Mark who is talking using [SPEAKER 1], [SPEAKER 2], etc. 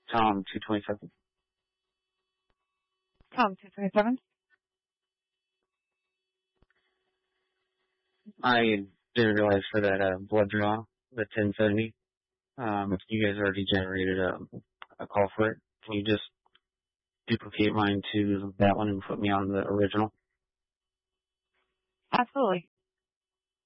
[SPEAKER 1] Tom 227.
[SPEAKER 2] Tom 227.
[SPEAKER 1] I didn't realize for that blood draw, the 1070, you guys already generated a call for it. Can you just duplicate mine to that one and put me on the original?
[SPEAKER 2] Absolutely.